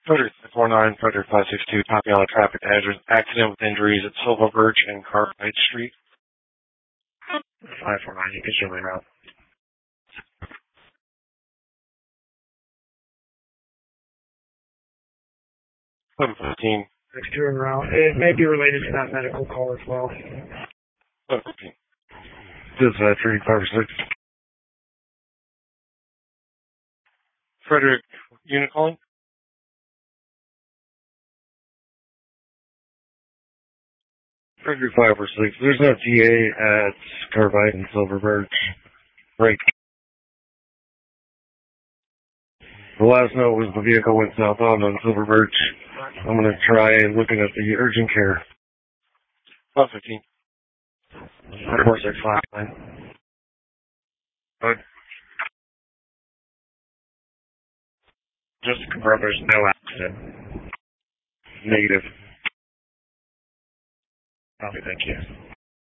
Frederick 49, Frederick 562, copy on a traffic accident with injuries at Silver Birch and Cartwright Street. 549, you can show me around. 715. Next to and around. It may be related to that medical call as well. 715. Dispatch 546. Frederick, unit calling? Frederick 546. There's no TA at Cartwright and Silver Birch. Right. The last note was the vehicle went southbound on Silver Birch. I'm going to try looking at the urgent care. 515. 4659. Good. Just to confirm there's no accident. Negative. Okay, thank you.